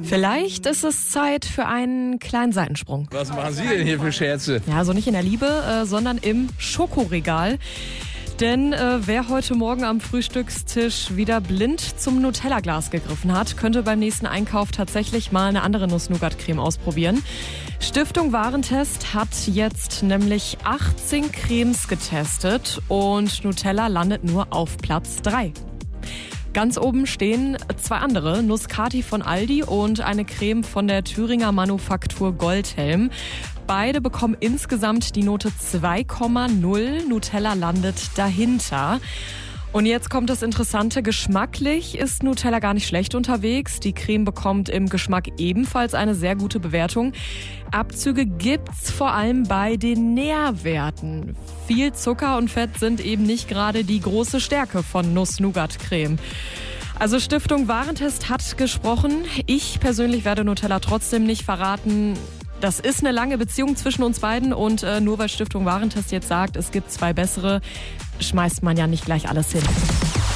Vielleicht ist es Zeit für einen kleinen Seitensprung. Was machen Sie denn hier für Scherze? Ja, also nicht in der Liebe, sondern im Schokoregal. Denn wer heute Morgen am Frühstückstisch wieder blind zum Nutella-Glas gegriffen hat, könnte beim nächsten Einkauf tatsächlich mal eine andere Nuss-Nougat-Creme ausprobieren. Stiftung Warentest hat jetzt nämlich 18 Cremes getestet und Nutella landet nur auf Platz 3. Ganz oben stehen zwei andere, Nuscati von Aldi und eine Creme von der Thüringer Manufaktur Goldhelm. Beide bekommen insgesamt die Note 2,0. Nutella landet dahinter. Und jetzt kommt das Interessante. Geschmacklich ist Nutella gar nicht schlecht unterwegs. Die Creme bekommt im Geschmack ebenfalls eine sehr gute Bewertung. Abzüge gibt's vor allem bei den Nährwerten. Viel Zucker und Fett sind eben nicht gerade die große Stärke von Nuss-Nougat-Creme. Also Stiftung Warentest hat gesprochen. Ich persönlich werde Nutella trotzdem nicht verraten. Das ist eine lange Beziehung zwischen uns beiden und nur weil Stiftung Warentest jetzt sagt, es gibt zwei bessere, schmeißt man ja nicht gleich alles hin.